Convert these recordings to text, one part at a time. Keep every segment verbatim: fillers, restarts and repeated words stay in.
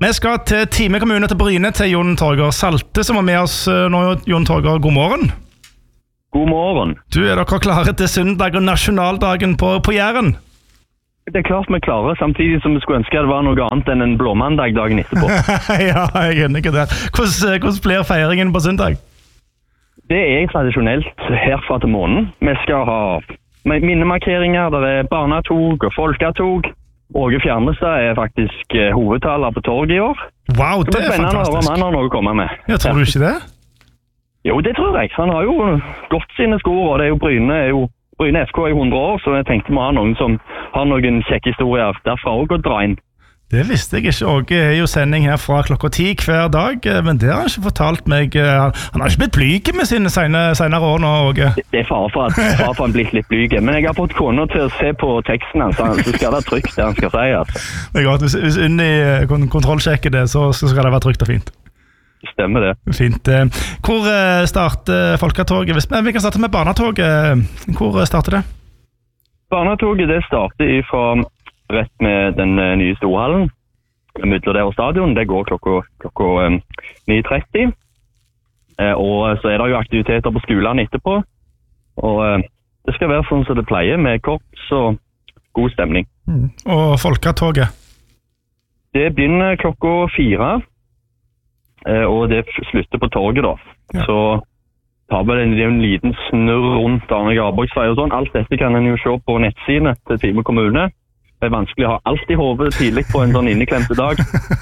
Vi skal til Time kommune til Bryne til Jon Torger Salte, som er med oss nå. Jon Torger, god morgen. God morgen. Du, er dere klare til søndag og nasjonaldagen på, på Jæren? Det er klart vi er klare, samtidig som vi skulle ønske det var noe annet enn en blåmandag dagen etterpå. Ja, jeg er enig i det. Hvordan, hvordan blir feiringen på søndag? Det er tradisjonelt herfra til måneden. Vi skal ha minnemarkeringer, der er barnetog og folketog. Åge Fjernestad er faktisk uh, hovedtaler på torget i år. Wow, det, det er spennende fantastisk. å høre om han har noe å komme med. Ja, tror du ikke det? Jo, det tror jeg. Han har jo gått sine skor, og det er jo Bryne, er jo, Bryne F K i hundre år, så jeg tenkte vi har noen som har noen kjekke historier derfra også å dra inn. Det visste jeg ikke. Åge er jo sending her fra klokka ti hver dag, men det har han ikke fortalt meg. Han har ikke blitt blyg med sine senere år nå, Åge. Det er far for at far for han blitt litt blyg, men jeg har fått kona til å se på teksten hans, så skal det trygt det han skal si. Altså. Det er godt. Hvis, hvis Unni kontrollsjekker det, så, så skal det være trygt og fint. Stemmer det. Fint. Hvor starter folketoget? Hvis vi kan starte med barnetoget. Hvor starter det? Barnetoget det starter fra rett med den uh, nye storhallen, midler der og stadion. Det går klokka, klokka um, ni tretti. Uh, og så er det jo aktiviteter på skolen etterpå. Og uh, det skal være sånn som det pleier, med korps og god stemning. Mm. Og folketoget? Det begynner klokka fire, uh, og det slutter på torget da. Ja. Så tar vi en, en liten snurr rundt Arne Garborgsvei og sånn. Alt dette kan en jo se på nettsidene til Time kommune. Det er vanskelig å ha alt i hovedet tidlig på en sånn inneklemte dag.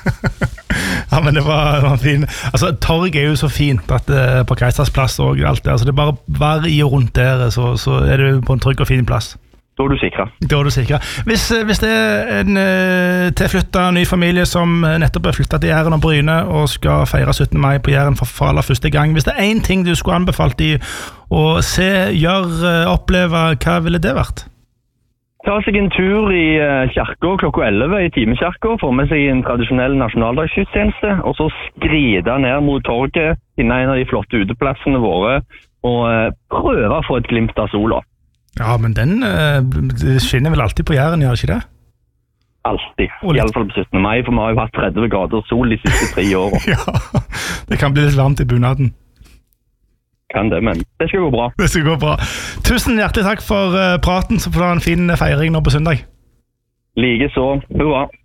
Ja, men det var, det var fint. Altså, torg er jo så fint at det er på Keisers plass og alt det. Altså, det er bare vær i og rundt der, så, så er du på en trygg og fin plass. Da er du sikret. Da er du sikret. Hvis, hvis det er en uh, tilflyttet ny familie som nettopp er flyttet til Jæren og Bryne og skal feire syttende mai på Jæren for aller første gang, hvis det er en ting du skulle anbefalt i å se, gjøre, oppleve, hva ville det vært? Ta seg en tur i uh, kirka klokka elleve i Timekirka, få med seg en tradisjonell nasjonaldagsgudstjeneste, og så skride ned mot torget, finne en av de flotte uteplassene våre, og uh, prøve å få et glimt av sola. Ja, men den uh, skinner vel alltid på Jæren, gjør ikke det? Alltid. I alle fall på syttende mai, for vi har jo hatt tretti grader sol de siste tre årene. Ja, det kan bli litt varmt i bunaden. Kan det, men det skal gå bra. Det skal gå bra. Tusen hjertelig takk for praten, så får du ha en fin feiring nå på søndag. Like så. Hurra.